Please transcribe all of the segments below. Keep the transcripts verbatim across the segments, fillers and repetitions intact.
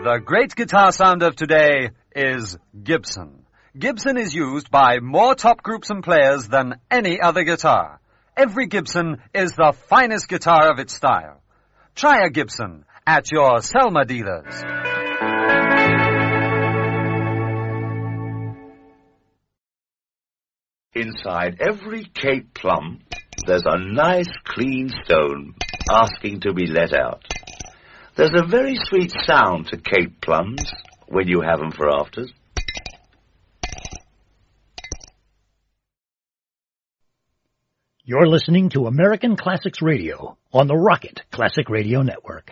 The great guitar sound of today is Gibson. Gibson is used by more top groups and players than any other guitar. Every Gibson is the finest guitar of its style. Try a Gibson at your Selma dealers. Inside every Cape plum, there's a nice clean stone asking to be let out. There's a very sweet sound to Cape plums when you have them for afters. You're listening to American Classics Radio on the Rocket Classic Radio Network.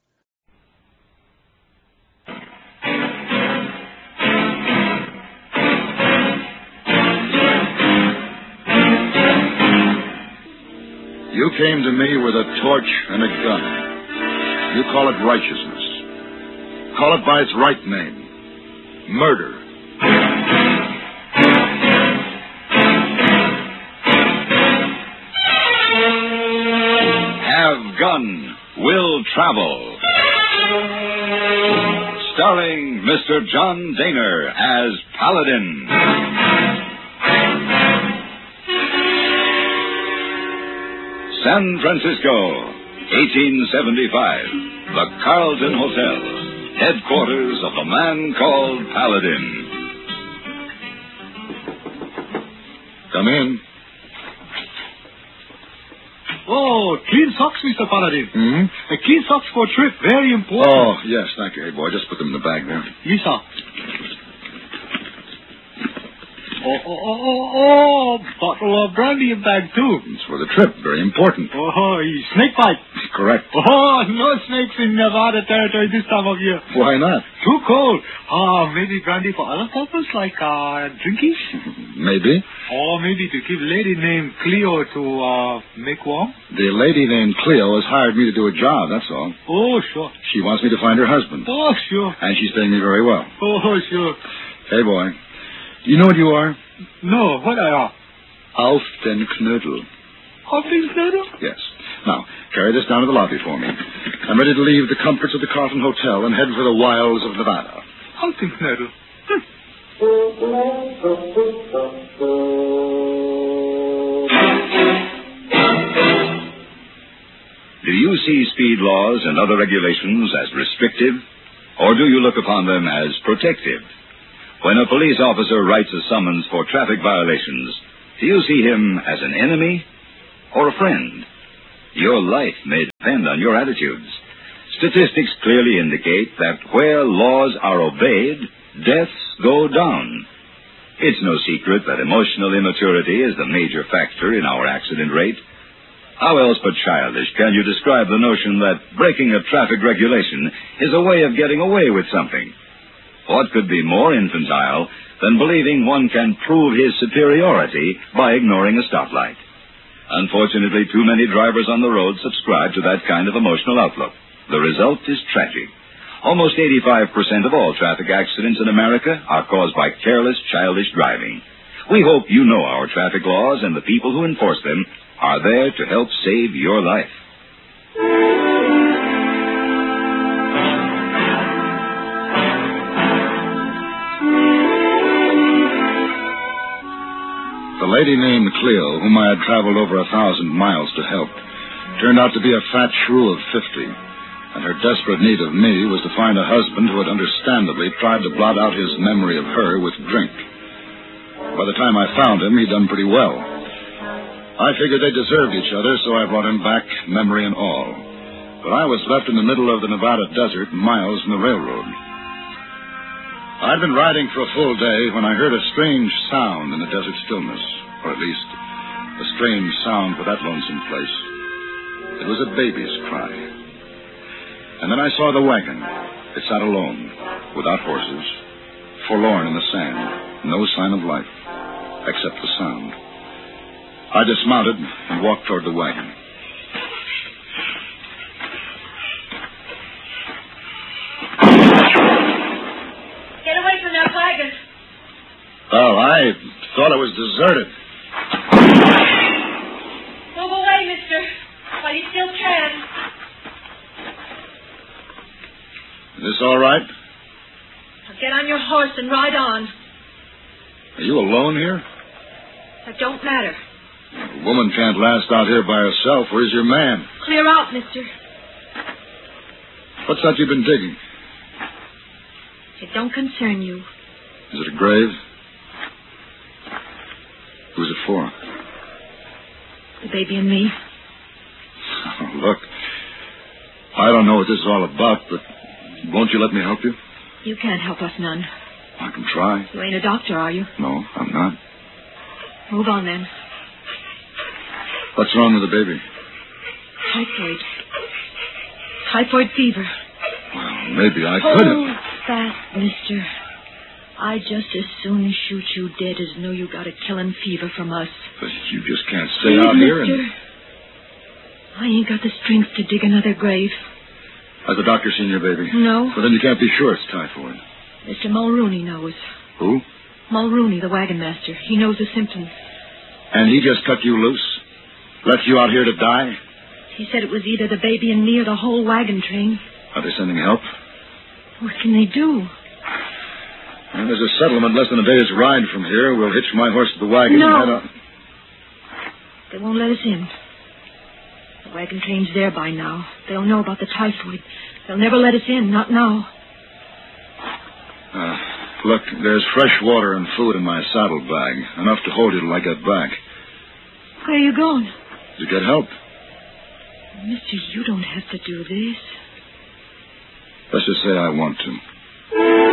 You came to me with a torch and a gun. You call it righteousness. Call it by its right name. Murder. Have Gun Will Travel. Starring Mister John Dehner as Paladin. San Francisco, eighteen seventy-five. The Carlton Hotel, headquarters of the man called Paladin. Come in. Oh, clean socks, Mister Paladin. Hmm? Uh, clean socks for a trip, very important. Oh, yes, thank you. Hey, boy, just put them in the bag there. Yes, sir. Oh, oh, oh, oh, oh, bottle of brandy in bag, too. It's for the trip, very important. Oh, snake bite. Correct. Oh, no snakes in Nevada territory this time of year. Why not? Too cold. Ah, maybe brandy for other purpose, like uh, drinkies? Maybe. Or maybe to give lady named Cleo to uh, make warm? The lady named Cleo has hired me to do a job, that's all. Oh, sure. She wants me to find her husband. Oh, sure. And she's paying me very well. Oh, sure. Hey, boy. You know what you are? No, what I are? Auf den Knödel. Auf den Knödel? Yes. Now, carry this down to the lobby for me. I'm ready to leave the comforts of the Carlton Hotel and head for the wilds of Nevada. Auf den Knödel. Hm. Do you see speed laws and other regulations as restrictive, or do you look upon them as protective? When a police officer writes a summons for traffic violations, do you see him as an enemy or a friend? Your life may depend on your attitudes. Statistics clearly indicate that where laws are obeyed, deaths go down. It's no secret that emotional immaturity is the major factor in our accident rate. How else but childish can you describe the notion that breaking a traffic regulation is a way of getting away with something? What could be more infantile than believing one can prove his superiority by ignoring a stoplight? Unfortunately, too many drivers on the road subscribe to that kind of emotional outlook. The result is tragic. Almost eighty-five percent of all traffic accidents in America are caused by careless, childish driving. We hope you know our traffic laws and the people who enforce them are there to help save your life. The lady named Cleo, whom I had traveled over a thousand miles to help, turned out to be a fat shrew of fifty, and her desperate need of me was to find a husband who had understandably tried to blot out his memory of her with drink. By the time I found him, he'd done pretty well. I figured they deserved each other, so I brought him back, memory and all. But I was left in the middle of the Nevada desert, miles from the railroad. I'd been riding for a full day when I heard a strange sound in the desert stillness, or at least a strange sound for that lonesome place. It was a baby's cry. And then I saw the wagon. It sat alone, without horses, forlorn in the sand, no sign of life, except the sound. I dismounted and walked toward the wagon. Oh, I thought it was deserted. Move away, mister, while you still can. Is this all right? Now get on your horse and ride on. Are you alone here? That don't matter. A woman can't last out here by herself. Where's your man? Clear out, mister. What's that you've been digging? It don't concern you. Is it a grave? Who's it for? The baby and me. Oh, look, I don't know what this is all about, but won't you let me help you? You can't help us none. I can try. You ain't a doctor, are you? No, I'm not. Move on, then. What's wrong with the baby? Typhoid. Typhoid fever. Well, maybe I could have. Hold fast, mister. I'd just as soon shoot you dead as know you got a killing fever from us. But you just can't stay Please, out here mister. and... I ain't got the strength to dig another grave. Has the doctor seen your baby? No. Well, then you can't be sure it's typhoid. Mister Mulrooney knows. Who? Mulrooney, the wagon master. He knows the symptoms. And he just cut you loose? Left you out here to die? He said it was either the baby and me or the whole wagon train. Are they sending help? What can they do? Well, there's a settlement less than a day's ride from here. We'll hitch my horse to the wagon No. and head out. They won't let us in. The wagon train's there by now. They'll know about the typhoid. They'll never let us in, not now. Uh, look, there's fresh water and food in my saddle bag. Enough to hold you till I get back. Where are you going? To get help. Mister, you don't have to do this. Let's just say I want to.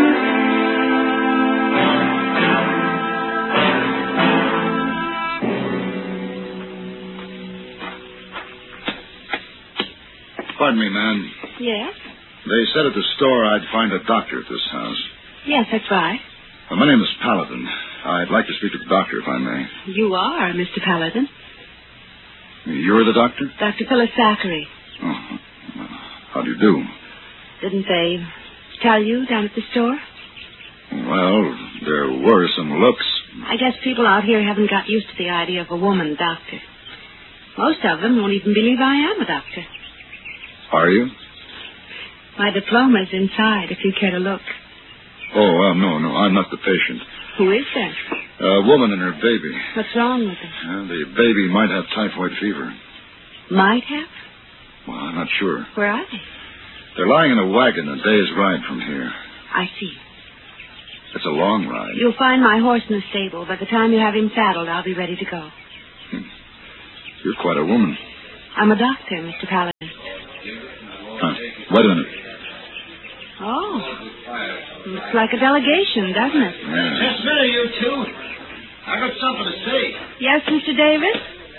Pardon me, ma'am. Yes? They said at the store I'd find a doctor at this house. Yes, that's right. Well, my name is Paladin. I'd like to speak to the doctor, if I may. You are, Mister Paladin. You're the doctor? Doctor Phyllis Zachary. Oh, well, how do you do? Didn't they tell you down at the store? Well, there were some looks. I guess people out here haven't got used to the idea of a woman doctor. Most of them won't even believe I am a doctor. Are you? My diploma's inside, if you care to look. Oh, well, no, no, I'm not the patient. Who is there? A woman and her baby. What's wrong with her? Uh, the baby might have typhoid fever. Might have? Well, I'm not sure. Where are they? They're lying in a wagon a day's ride from here. I see. It's a long ride. You'll find my horse in the stable. By the time you have him saddled, I'll be ready to go. Hmm. You're quite a woman. I'm a doctor, Mister Paladin. Huh. Wait a minute. Oh. Looks like a delegation, doesn't it? Yeah. Just a minute, you two. I got something to say. Yes, Mister Davis?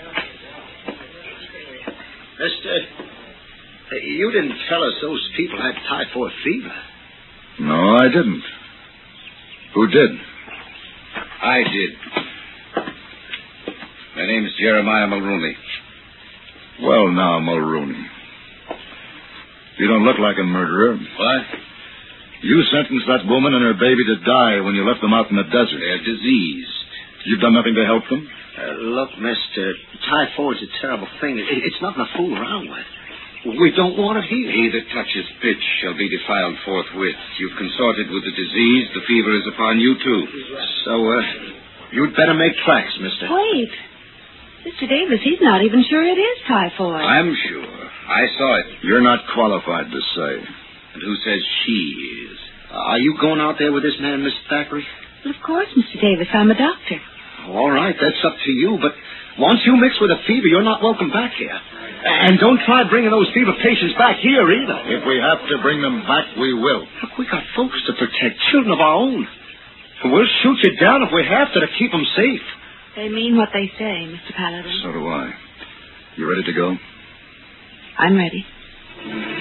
Mister, you didn't tell us those people had typhoid fever. No, I didn't. Who did? I did. My name's Jeremiah Mulrooney. Well, now, Mulrooney. You don't look like a murderer. What? You sentenced that woman and her baby to die when you left them out in the desert. They're diseased. You've done nothing to help them? Uh, look, mister, typhoid's a terrible thing. It, it's nothing to fool around with. We don't want it here. He that touches pitch shall be defiled forthwith. You've consorted with the disease. The fever is upon you, too. So, uh, you'd better make tracks, mister. Wait. Mister Davis, he's not even sure it is typhoid. I'm sure. I saw it. You're not qualified to say. And who says she is? Uh, are you going out there with this man, Mister Thackeray? Well, of course, Mister Davis. I'm a doctor. All right, that's up to you, but once you mix with a fever, you're not welcome back here. And don't try bringing those fever patients back here, either. If we have to bring them back, we will. Look, we got folks to protect, children of our own. And we'll shoot you down if we have to to keep them safe. They mean what they say, Mister Paladin. So do I. You ready to go? I'm ready.